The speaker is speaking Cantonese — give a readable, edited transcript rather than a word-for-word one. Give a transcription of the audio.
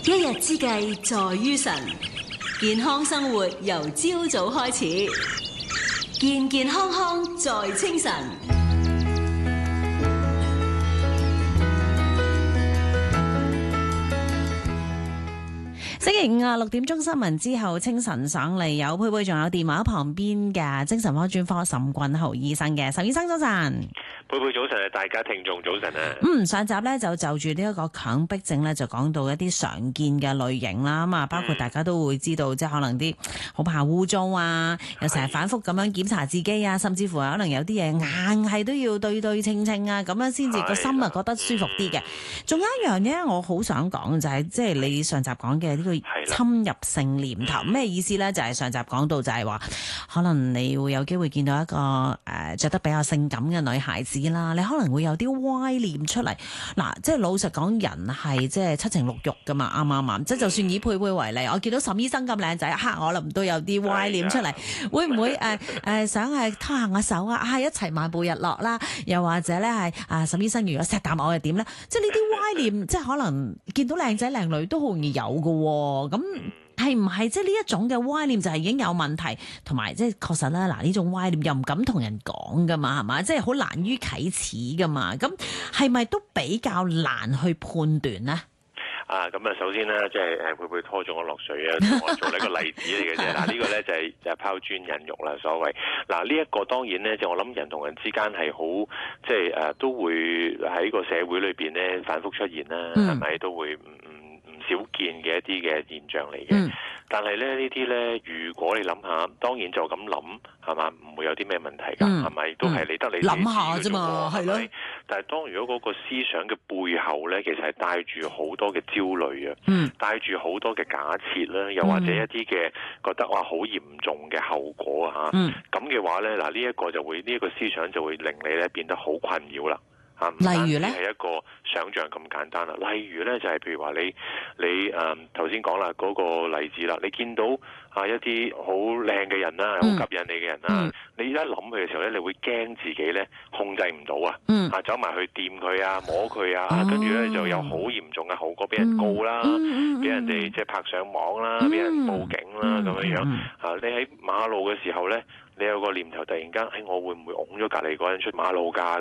一日之計在於晨，健康生活由朝早開始，健健康康在清晨。星期五6點鐘新聞之後，清晨上嚟有佩佩，仲有電話旁邊嘅精神科專科岑君豪醫生嘅。岑醫生早晨。 佩佩早晨啊，大家聽眾早晨啊。 上集咧就住呢一個強迫症咧，就講到一啲常見嘅類型啦。咁啊，包括大家都會知道，即係可能啲好怕污糟啊，又成日反覆咁樣檢查自己啊，甚至乎可能有啲嘢硬係都要對稱啊，咁樣先至個心啊覺得舒服啲嘅。仲有一樣嘢我好想講就係，即係你上集講嘅呢個侵入性念頭，咩意思咧？就係上集講到就係話，可能你會有機會見到一個着得比較性感嘅女孩子啦，你可能會有啲歪念出嚟。嗱，即係老實講，人係即係七情六欲噶嘛，啱唔啱？即係就算以佩佩為例，我見到岑醫生咁靚仔，可能都有啲歪念出嚟。會唔會想拖下我手啊？一齊漫步日落啦，又或者咧係岑醫生如果錫啖我又點咧？即係呢啲歪念，即係可能見到靚仔靚女都好容易有噶喎。咁係唔係即係呢一種嘅歪念就係已經有問題，同埋即係確實啦。嗱，呢種歪念又唔敢同人講噶嘛，係嘛？即係好難於啟齒噶嘛。咁係咪都比較難去判斷呢？ 咁首先咧，即係會唔會拖咗我落水啊？我做呢個例子嚟嘅啫。嗱，呢個咧就係拋磚引玉啦，所謂。嗱，呢一個當然咧，就我諗人同人之間係好，即係都會喺個社會裏邊咧反覆出現啦，係咪都會唔少見嘅一啲嘅現象嚟嘅。但係咧呢啲咧，如果你諗下，當然就咁諗係嘛，唔會有啲咩問題㗎，係咪？都係你得你諗下啫嘛，係咯。但係當如果嗰個思想嘅背後咧，其實係帶住好多嘅焦慮啊，帶住好多嘅假設啦，又或者一啲嘅覺得哇好嚴重嘅後果啊嚇，咁嘅話咧，嗱呢一個就會呢一個思想就會令你咧變得好困擾啦。例如咧係一個想像咁簡單啦。例如咧就係譬如話你頭先講啦嗰個例子啦，你見到一啲好靚嘅人啦，好吸引你嘅人啦，你一諗佢嘅時候咧，你會驚自己咧控制唔到啊，走埋去掂佢啊，摸佢啊，跟住咧就有好嚴重嘅後果，俾人告啦，俾人哋即係拍上網啦，俾人報警啦咁樣樣。你喺馬路嘅時候咧，你有個念頭突然間，我會唔會拱咗隔離嗰人出馬路㗎？